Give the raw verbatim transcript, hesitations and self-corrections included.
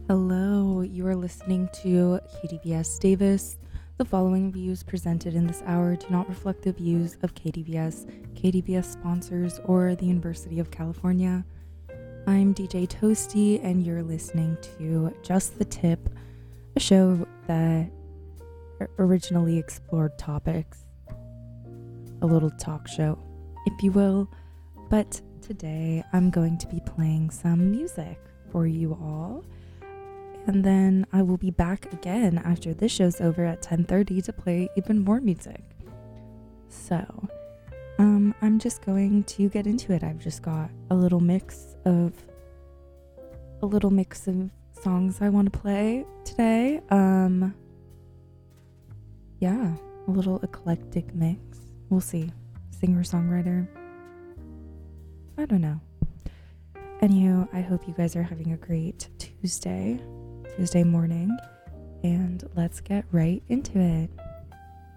Hello, you are listening to K D V S Davis. The following views presented in this hour do not reflect the views of K D V S, K D V S sponsors, or the University of California. I'm D J Toasty, and you're listening to Just the Tip, a show that originally explored topics, a little talk show, if you will. But today I'm going to be playing some music for you all. And then I will be back again after this show's over at ten thirty to play even more music. So, um, I'm just going to get into it. I've just got a little mix of a little mix of songs I want to play today. Um, yeah, a little eclectic mix. We'll see. Singer-songwriter. I don't know. Anywho, I hope you guys are having a great Tuesday. Tuesday morning, and let's get right into it.